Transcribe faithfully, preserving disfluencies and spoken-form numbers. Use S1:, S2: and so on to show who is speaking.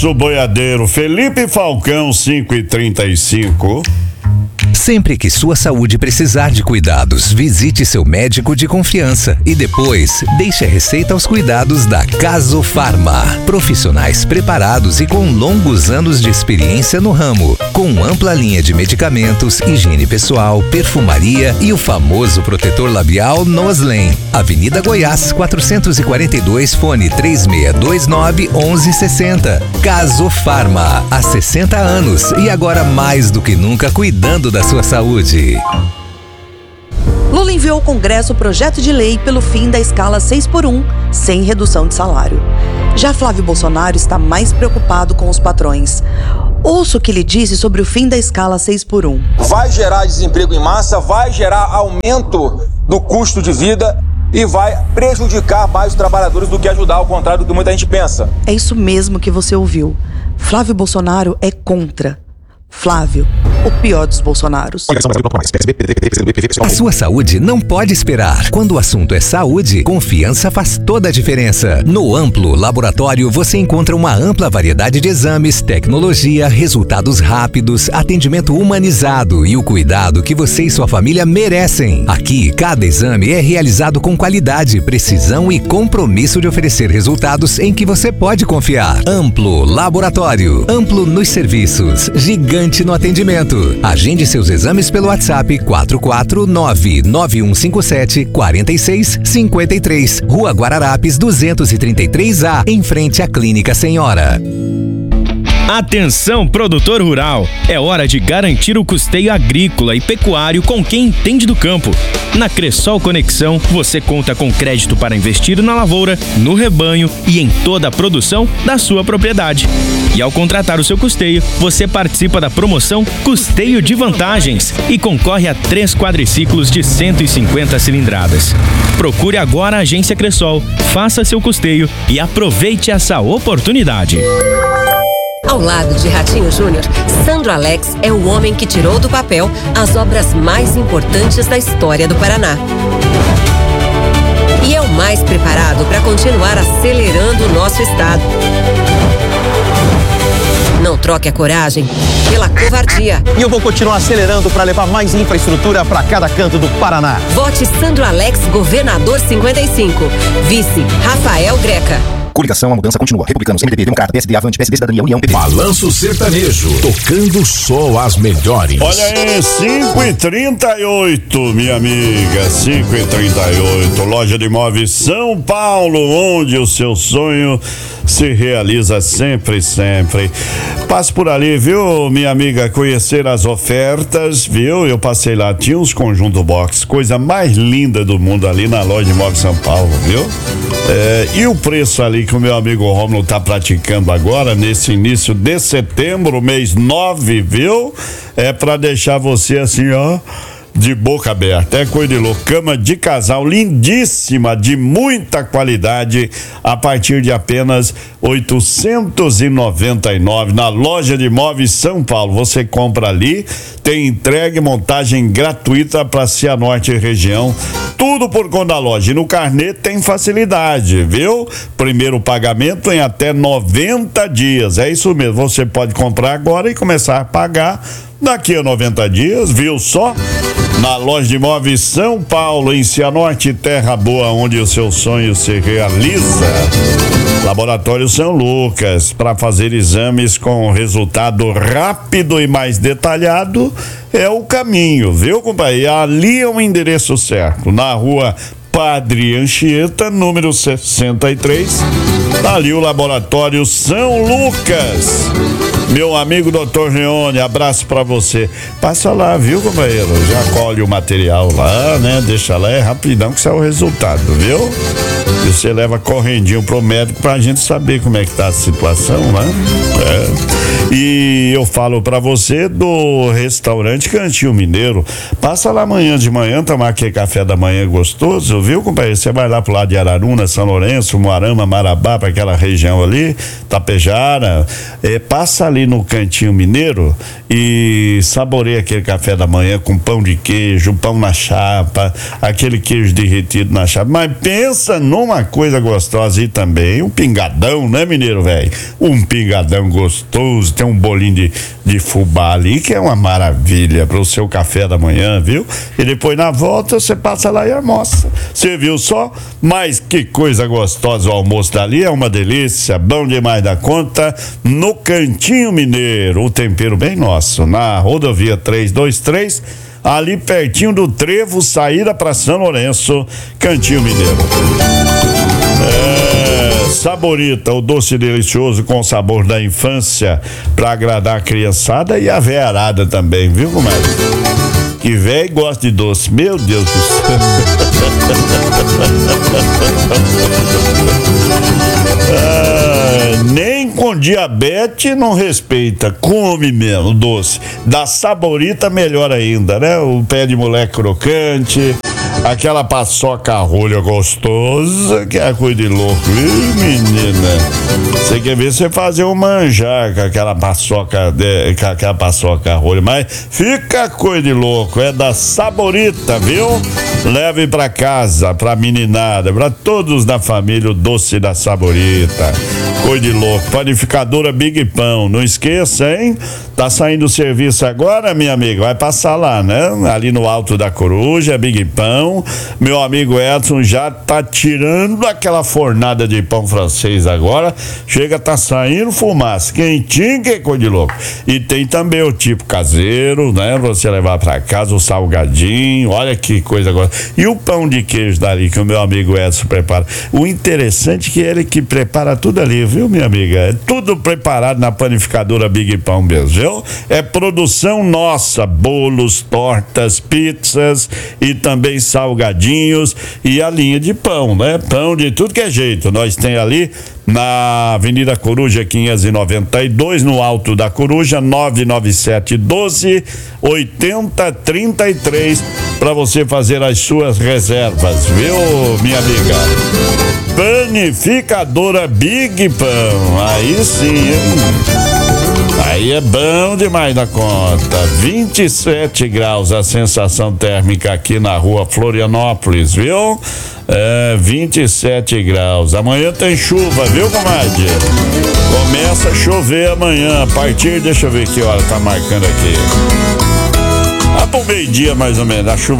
S1: O boiadeiro Felipe Falcão, cinco e trinta e cinco.
S2: Sempre que sua saúde precisar de cuidados, visite seu médico de confiança e depois deixe a receita aos cuidados da Caso Farma. Profissionais preparados e com longos anos de experiência no ramo, com ampla linha de medicamentos, higiene pessoal, perfumaria e o famoso protetor labial Noslen. Avenida Goiás, quatrocentos e quarenta e dois, fone três seis dois nove, onze sessenta. Caso Farma, há sessenta anos e agora mais do que nunca cuidando da sua saúde.
S3: Lula enviou ao Congresso o projeto de lei pelo fim da escala seis por um, sem redução de salário. Já Flávio Bolsonaro está mais preocupado com os patrões. Ouça o que ele disse sobre o fim da escala seis por um.
S4: Vai gerar desemprego em massa, vai gerar aumento do custo de vida e vai prejudicar mais os trabalhadores do que ajudar, ao contrário do que muita gente pensa.
S3: É isso mesmo que você ouviu. Flávio Bolsonaro é contra. Flávio, o pior dos Bolsonaros.
S2: A sua saúde não pode esperar. Quando o assunto é saúde, confiança faz toda a diferença. No Amplo Laboratório você encontra uma ampla variedade de exames, tecnologia, resultados rápidos, atendimento humanizado e o cuidado que você e sua família merecem. Aqui, cada exame é realizado com qualidade, precisão e compromisso de oferecer resultados em que você pode confiar. Amplo Laboratório. Amplo nos serviços. Gigante no atendimento. Agende seus exames pelo WhatsApp quatro quatro nove, nove um cinco sete, quatro seis cinco três. Rua Guararapes duzentos e trinta e três A, em frente à Clínica Senhora.
S5: Atenção, produtor rural! É hora de garantir o custeio agrícola e pecuário com quem entende do campo. Na Cressol Conexão, você conta com crédito para investir na lavoura, no rebanho e em toda a produção da sua propriedade. E ao contratar o seu custeio, você participa da promoção Custeio de Vantagens e concorre a três quadriciclos de cento e cinquenta cilindradas. Procure agora a Agência Cressol, faça seu custeio e aproveite essa oportunidade.
S6: Ao lado de Ratinho Júnior, Sandro Alex é o homem que tirou do papel as obras mais importantes da história do Paraná. E é o mais preparado para continuar acelerando o nosso estado. Não troque a coragem pela covardia.
S7: E eu vou continuar acelerando para levar mais infraestrutura para cada canto do Paraná.
S6: Vote Sandro Alex, governador cinquenta e cinco. Vice, Rafael Greca.
S8: Coligação, a mudança continua. Republicanos, M D B, Democrata, P S D, Avante, P S D, Cidadania, União, P D.
S9: Balanço Sertanejo, tocando só as melhores.
S1: Olha aí, cinco e trinta e oito, minha amiga, cinco e trinta e oito. Loja de Imóveis São Paulo, onde o seu sonho se realiza sempre, sempre. Passe por ali, viu, minha amiga, conhecer as ofertas, viu? Eu passei lá, tinha uns conjunto box, coisa mais linda do mundo ali na Loja de Imóveis São Paulo, viu? É, e o preço ali que o meu amigo Rômulo tá praticando agora, nesse início de setembro, mês nove, viu? É pra deixar você assim, ó, de boca aberta. É coisa de louco. Cama de casal lindíssima, de muita qualidade, a partir de apenas oitocentos e noventa e nove na Loja de Imóveis São Paulo. Você compra ali, tem entrega e montagem gratuita para Cianorte e região. Tudo por conta da loja. E no carnê tem facilidade, viu? Primeiro pagamento em até noventa dias. É isso mesmo. Você pode comprar agora e começar a pagar daqui a noventa dias, viu só? Na Loja de Imóveis São Paulo, em Cianorte, terra boa, onde o seu sonho se realiza. Laboratório São Lucas, para fazer exames com resultado rápido e mais detalhado, é o caminho, viu, companheiro? Ali é o endereço certo, na rua Padre Anchieta, número sessenta e três, tá ali o Laboratório São Lucas. Meu amigo doutor Leone, abraço pra você. Passa lá, viu, companheiro? Já colhe o material lá, né? Deixa lá, é rapidão que sai o resultado, viu? E você leva correndinho pro médico pra gente saber como é que tá a situação, né? É. E eu falo pra você do restaurante Cantinho Mineiro. Passa lá amanhã de manhã, tomar aquele café da manhã gostoso, viu, companheiro? Você vai lá pro lado de Araruna, São Lourenço, Moarama, Marabá, pra aquela região ali, Tapejara. É, passa ali ali no Cantinho Mineiro e saboreia aquele café da manhã com pão de queijo, pão na chapa, aquele queijo derretido na chapa. Mas pensa numa coisa gostosa e também um pingadão, né, mineiro velho? Um pingadão gostoso, tem um bolinho de, de fubá ali que é uma maravilha para o seu café da manhã, viu? E depois na volta você passa lá e almoça. Você viu só? Mas que coisa gostosa o almoço dali, é uma delícia, bom demais da conta, no Cantinho Mineiro, o tempero bem nosso, na rodovia trezentos e vinte e três, ali pertinho do Trevo, saída para São Lourenço, Cantinho Mineiro. É, Saborita, o doce delicioso com o sabor da infância, para agradar a criançada e a veiarada também, viu, comadre? Que velho gosta de doce, meu Deus do céu. Ah, nem com diabetes não respeita, come mesmo doce. Da Saborita melhor ainda, né? O pé de moleque crocante, aquela paçoca rolha gostosa, que é coisa de louco. Ih, menina, você quer ver você fazer um manjar com aquela paçoca, de, com aquela paçoca rolha, mas fica coisa de louco, é da Saborita, viu? Leve pra casa, pra meninada, pra todos da família, o doce da Saborita. Coisa de louco. Panificadora Big Pão, não esqueça, hein? Tá saindo o serviço agora, minha amiga, vai passar lá, né? Ali no Alto da Coruja, Big Pão. Meu amigo Edson já tá tirando aquela fornada de pão francês agora. Chega, tá saindo fumaça, quentinho, que coisa de louco. E tem também o tipo caseiro, né? Você levar pra casa, o salgadinho, olha que coisa agora. E o pão de queijo dali que o meu amigo Edson prepara. O interessante é que ele que prepara tudo ali, viu, minha amiga? É tudo preparado na panificadora Big Pão mesmo, viu? É produção nossa, bolos, tortas, pizzas e também salgadinhos e a linha de pão, né? Pão de tudo que é jeito. Nós tem ali na Avenida Coruja quinhentos e noventa e dois, no Alto da Coruja, nove nove sete doze oitenta trinta e três, para você fazer as suas reservas, viu, minha amiga? Panificadora Big Pão, aí sim, hein? Aí é bom demais da conta. vinte e sete graus a sensação térmica aqui na rua Florianópolis, viu? É, vinte e sete graus. Amanhã tem chuva, viu, comadre? Começa a chover amanhã. A partir, deixa eu ver que hora tá marcando aqui. Ah, pro meio-dia mais ou menos. A chuva